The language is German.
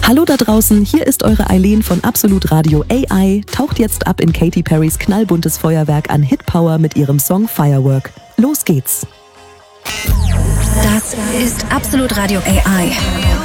Hallo da draußen, hier ist eure Eileen von Absolut Radio AI. Taucht jetzt ab in Katy Perrys knallbuntes Feuerwerk an Hitpower mit ihrem Song Firework. Los geht's! Das ist Absolut Radio AI.